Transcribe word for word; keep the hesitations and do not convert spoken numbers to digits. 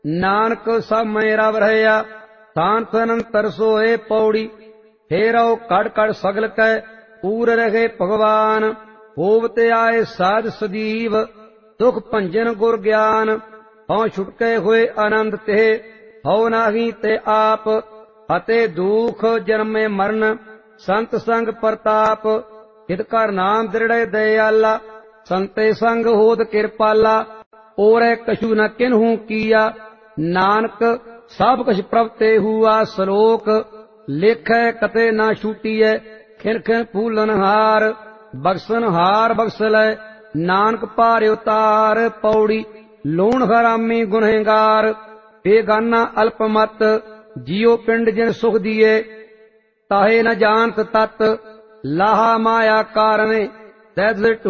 नानक सब मैं रव रहया शांत अनंतर सोए पौड़ी। फेरो कड़ कड़ सगल कै पूर रहे भगवान। होवते आए साध सजीव दुख भंजन गुर ज्ञान। हौ छुटके हुए आनंद ते हौ नाही ते आप। अते दुख जन्मे मरण संत संग प्रताप। हित कर नाम दृढ़ दयाला संते संग होद कृपाला। ओरै कछु न किन्हू किया नानक सब कछ प्रभ ते हुआ। सलोक लेखै कते न छूटिय खिन खिन फूलन हार। बक्सन हार बक्स लै नानक पार उतार। पौड़ी लोण हरामी गुनहगार बेगाना अल्पमत। जियो पिंड जिन सुख दिए ताहे न जानत तत्। लाहा माया कारणे तैद